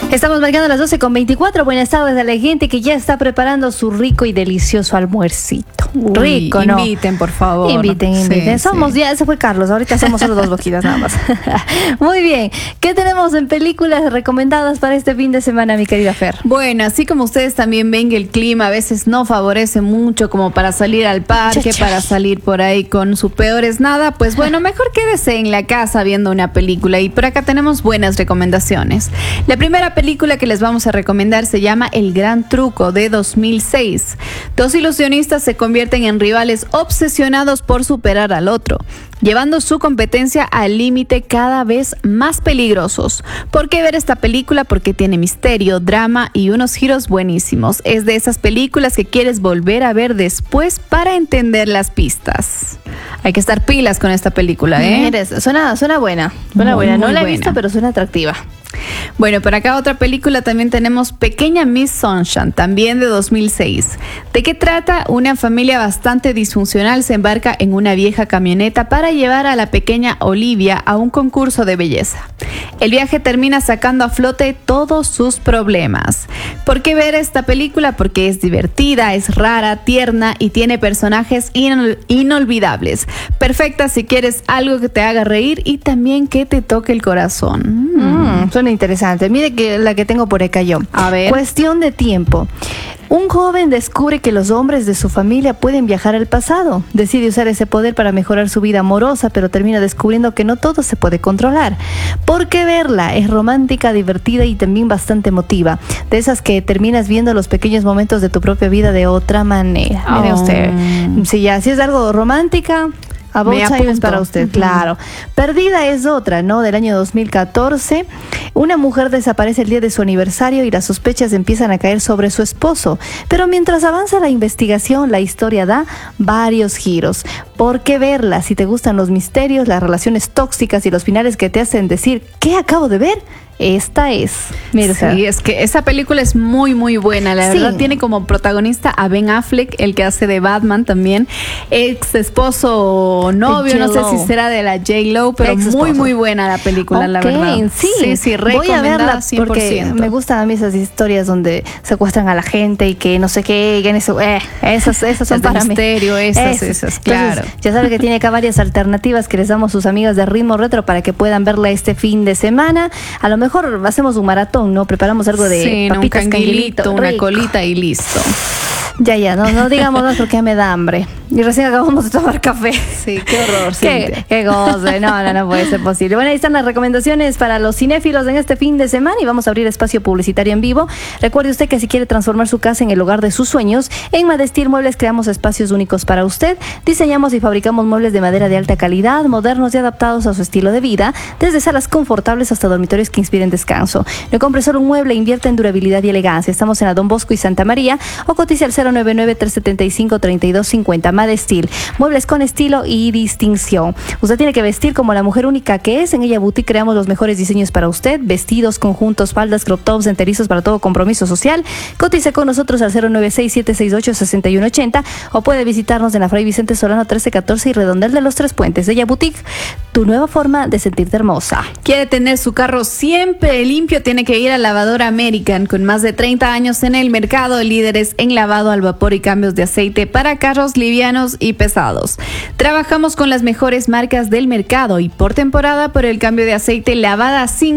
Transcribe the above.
Estamos marcando las 12:24. Buenas tardes a la gente que ya está preparando su rico y delicioso almuercito. Rico, ¿no? Inviten, por favor. Inviten. Sí, somos sí. Ya, ese fue Carlos. Ahorita somos solo dos boquitas nada más. Muy bien. ¿Qué tenemos en películas recomendadas para este fin de semana, mi querida Fer? Bueno, así como ustedes también ven que el clima a veces no favorece mucho como para salir al parque, para salir por ahí con su peores nada, pues bueno, mejor quédese en la casa viendo una película. Y por acá tenemos buenas recomendaciones. La primera película que les vamos a recomendar se llama El Gran Truco, de 2006. Dos ilusionistas se convierten en rivales obsesionados por superar al otro, llevando su competencia al límite cada vez más peligrosos. ¿Por qué ver esta película? Porque tiene misterio, drama y unos giros buenísimos. Es de esas películas que quieres volver a ver después para entender las pistas. Hay que estar pilas con esta película, ¿eh? Mires, suena buena. Suena Muy, buena. No muy la he buena. visto, pero suena atractiva. Bueno, por acá otra película también tenemos, Pequeña Miss Sunshine, también de 2006. ¿De qué trata? Una familia bastante disfuncional se embarca en una vieja camioneta para llevar a la pequeña Olivia a un concurso de belleza. El viaje termina sacando a flote todos sus problemas. ¿Por qué ver esta película? Porque es divertida, es rara, tierna y tiene personajes inolvidables. Perfecta si quieres algo que te haga reír y también que te toque el corazón. Suena interesante. Mire que la que tengo por acá yo. A ver. Cuestión de tiempo. Un joven descubre que los hombres de su familia pueden viajar al pasado. Decide usar ese poder para mejorar su vida amorosa, pero termina descubriendo que no todo se puede controlar. ¿Por qué verla? Es romántica, divertida y también bastante emotiva. De esas que terminas viendo los pequeños momentos de tu propia vida de otra manera. Mire usted. Si es algo romántica, About Me Time es apunto. para usted, claro. Perdida es otra, ¿no? Del año 2014. Una mujer desaparece el día de su aniversario y las sospechas empiezan a caer sobre su esposo. Pero mientras avanza la investigación, la historia da varios giros. ¿Por qué verla? Si te gustan los misterios, las relaciones tóxicas y los finales que te hacen decir, ¿qué acabo de ver? Esta es. Mira, Sí, es que esa película es muy, muy buena. La Sí. verdad, tiene como protagonista a Ben Affleck, el que hace de Batman también. Ex esposo o novio, no sé J.Lo. si será de la J.Lo, pero Ex muy, esposo. muy buena la película, la Ok, verdad. Sí, sí, voy a verla recomendada 100%. porque me gustan a mí esas historias donde secuestran a la gente y que no sé qué, que en eso, esas son Las de para mí. misterio, esas, claro. Entonces, ya saben que tiene acá varias alternativas que les damos sus amigas de Ritmo Retro para que puedan verla este fin de semana. A lo mejor hacemos un maratón, ¿no? Preparamos algo de Sí, un papitas canguilito, una rico. colita y listo. Ya, no digamos más porque ya me da hambre. Y recién acabamos de tomar café. Sí, qué horror, Cintia. Qué goce, no puede ser posible. Bueno, ahí están las recomendaciones para los cinéfilos en este fin de semana y vamos a abrir espacio publicitario en vivo. Recuerde usted que si quiere transformar su casa en el hogar de sus sueños, en Madestil Muebles creamos espacios únicos para usted. Diseñamos y fabricamos muebles de madera de alta calidad, modernos y adaptados a su estilo de vida, desde salas confortables hasta dormitorios que inspiren descanso. No compre solo un mueble, invierte en durabilidad y elegancia. Estamos en la Don Bosco y Santa María o cotice al 099-375-3250. Madestil, muebles con estilo y distinción. Usted tiene que vestir como la mujer única que es. En Ella Boutique creamos los mejores diseños para usted: vestidos, conjuntos, faldas, crop tops, enterizos para todo compromiso social. Cotice con nosotros al 096-768-6180 o puede visitarnos en la Fray Vicente Solano 1314 y Redondel de los Tres Puentes. Ella Boutique, tu nueva forma de sentirte hermosa. Quiere tener su carro siempre limpio, tiene que ir a Lavadora American, con más de 30 años en el mercado, líderes en lavado al vapor y cambios de aceite para carros livianos y pesados. Trabajamos con las mejores marcas del mercado y por temporada por el cambio de aceite lavada sin